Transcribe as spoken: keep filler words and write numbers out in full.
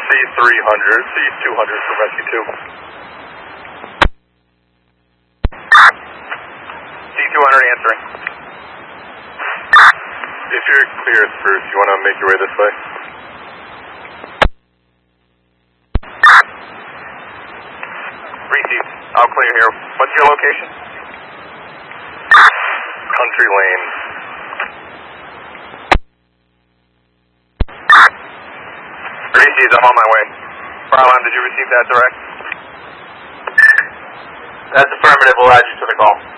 C three hundred, C two hundred for Rescue two. C two hundred answering. If you're clear, Spruce, you want to make your way this way? Receive. I'll clear here. What's your location? Country Lane. Receive, I'm on my way. Farland, did you receive that direct? That's affirmative. We'll add you to the call.